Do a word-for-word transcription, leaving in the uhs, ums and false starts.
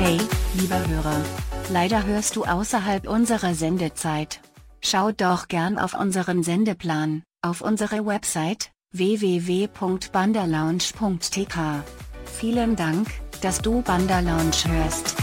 Hey, lieber Hörer. Leider hörst du außerhalb unserer Sendezeit. Schau doch gern auf unseren Sendeplan, auf unsere Website, w w w punkt bandalounge punkt t k. Vielen Dank, dass du Banda Lounge hörst.